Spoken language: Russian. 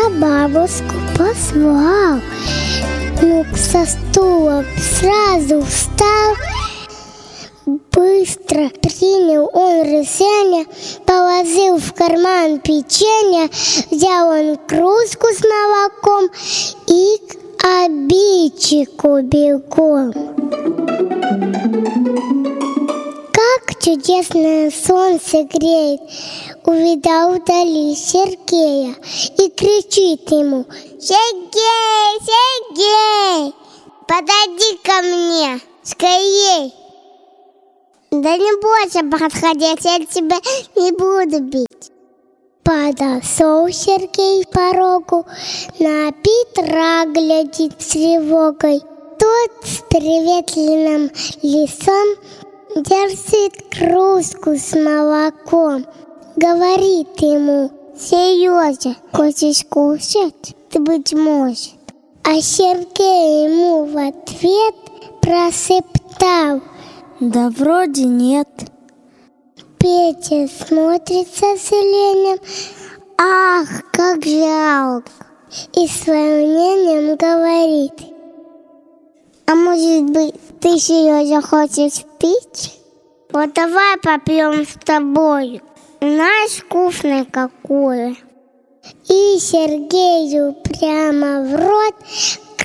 Прабабушку позвал, ну со стула сразу встал. Быстро принял он решение, положил в карман печенье, взял он кружку с молоком и к обидчику бегом. Как чудесное солнце греет, увидал вдали Сергея и кричит ему: «Сергей, Сергей, подойди ко мне, скорей!» «Да не бойся подходить, я тебя не буду бить». Подошел Сергей к порогу, на Петра глядит с тревогой. Тот с приветливым лицом держит кружку с молоком. Говорит ему: «Сережа, хочешь кушать? Ты, быть может». А Сергей ему в ответ прошептал: «Да вроде нет». Петя смотрит с сожалением: «Ах, как жалко!» И с волнением говорит: «А может быть, ты, Сережа, хочешь пить? Вот давай попьем с тобой. Знаешь, вкусное какое». И Сергею прямо в рот